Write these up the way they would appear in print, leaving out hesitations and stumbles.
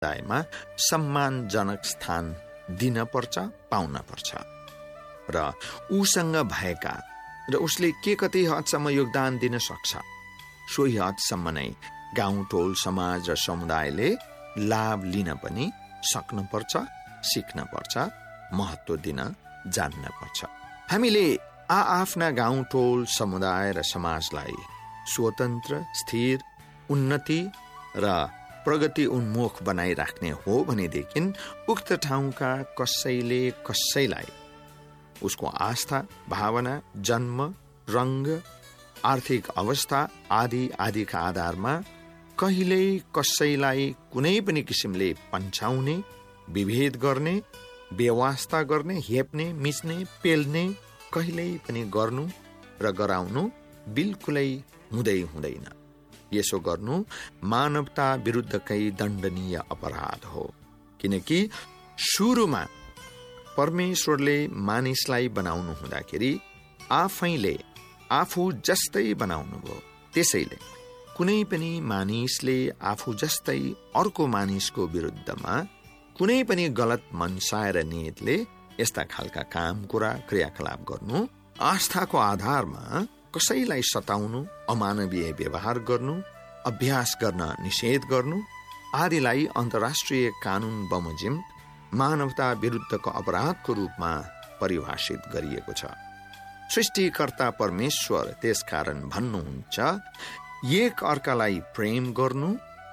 समुदायमा सम्मानजनक स्थान दिन पर्छ, पाउन पर्छ र उसँग भएका र उसले के कति हदसम्म योगदान दिन सक्छ सोही हदसम्म नै गाउँ, टोल, समाज र समुदायले लाभ लिन पनि सक्न पर्छ, सिक्न पर्छ, महत्त्व दिन जान्न पर्छ। हामीले आफ्ना गाउँ, टोल, समुदाय र समाजलाई स्वतन्त्र, स्थिर, उन्नति र प्रगति उन्मुख बनाइराख्ने हो भनेदेखि उक्त ठाउँका कसैले कसैलाई उसको आस्था, भावना, जन्म, रंग, आर्थिक अवस्था आदि आदिका आधारमा कहिल्यै कसैलाई कुनै पनि किसिमले पन्छाउने, विभेद गर्ने, बेवास्ता गर्ने, हेप्ने, मिच्ने, पेल्ने कहिल्यै पनि गर्नु र गराउनु बिल्कुलै हुँदैन। यसो गर्नु मानवता विरुद्धकै दण्डनीय अपराध हो, किनकि सुरुमा परमेश्वरले मानिसलाई बनाउनु हुँदाखेरि आफैले आफू जस्तै बनाउनु भयो। त्यसैले कुनै पनि मानिसले आफू जस्तै अर्को मानिसको विरुद्धमा कुनै पनि गलत मनसाय र नियतले यस्ता खालका काम, कुरा, क्रियाकलाप गर्नु, आस्थाको आधारमा कसैलाई सताउनु, अमानवीय व्यवहार गर्नु, अभ्यास गर्न निषेध गर्नु आदिलाई अन्तर्राष्ट्रिय कानून बमोजिम मानवता विरुद्धको अपराधको रूपमा परिभाषित गरिएको छ। सृष्टिकर्ता परमेश्वर त्यसकारण भन्नुहुन्छ, एक अर्कालाई प्रेम गर्नु,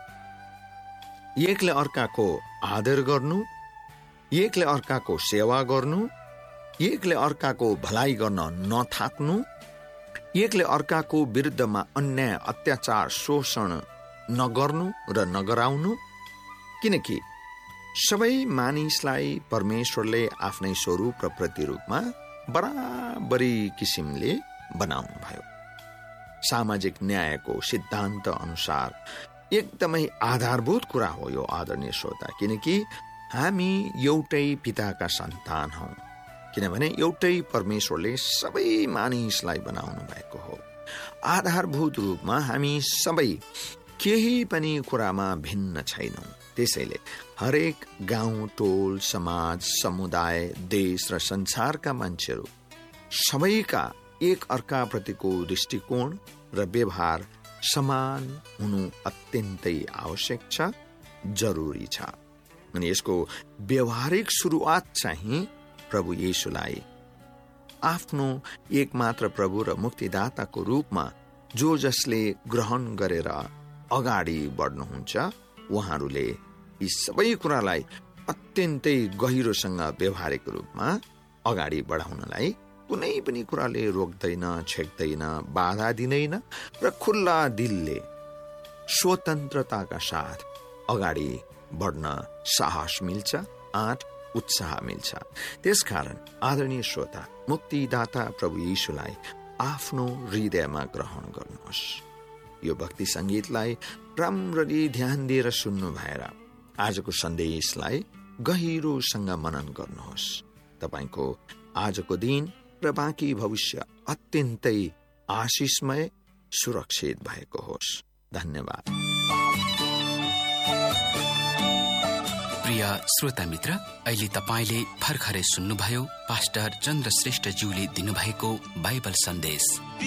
एकले अर्काको आदर गर्नु, एकले अर्काको सेवा गर्नु, एकले अर्काको भलाइ गर्न नथाक्नु, एकले अर्काको विरुद्धमा अन्याय, अत्याचार, शोषण नगर्नु र नगराउनु, किनकि सबै मानिसलाई परमेश्वरले आफ्नै स्वरूप र प्रतिरूपमा बराबरी किसिमले बनाउनु भयो। सामाजिक न्यायको सिद्धान्त अनुसार एकदमै आधारभूत कुरा हो यो आदरणीय श्रोता, किनकि हामी एउटै पिताका सन्तान हौं, किनभने एउटै परमेश्वरले सबै मानिसलाई बनाउनु भएको हो। आधारभूत रूपमा हामी सबै केही पनि कुरामा भिन्न छैनौं। त्यसैले हरेक गाउँ, टोल, समाज, समुदाय, देश र संसारका मान्छेहरू सबैका एक अर्का प्रतिको दृष्टिकोण र व्यवहार समान हुनु अत्यन्तै आवश्यक छ, जरुरी छ। अनि यसको व्यवहारिक सुरुवात चाहिँ प्रभु येशूलाई आफ्नो एकमात्र प्रभु र मुक्तिदाताको रूपमा जो जसले ग्रहण गरेर अगाडि बढ्नुहुन्छ, उहाँहरूले यी सबै कुरालाई अत्यन्तै गहिरोसँग व्यवहारिक रूपमा अगाडि बढाउनलाई कुनै पनि कुराले रोक्दैन, छेक्दैन, बाधा दिँदैन र खुल्ला दिलले स्वतन्त्रताका साथ अगाडि बढ्न साहस मिल्छ, आँट, उत्साह मिल्छ। त्यसकारण आदरणीय श्रोता, मुक्तिदाता प्रभु येशूलाई आफ्नो हृदयमा ग्रहण गर्नुहोस्। यो भक्ति संगीतलाई राम्ररी ध्यान दिएर सुन्नु भएर आजको सन्देशलाई गहिरोसँग मनन गर्नुहोस्। तपाईको आजको दिन र बाँकी भविष्य अत्यन्तै आशिषमय, सुरक्षित भएको होस्। धन्यवाद। प्रिय श्रोता मित्र, अहिले तपाईले भर्खरै सुन्नुभयो पास्टर चन्द्र श्रेष्ठज्यूले दिनुभएको बाइबल सन्देश।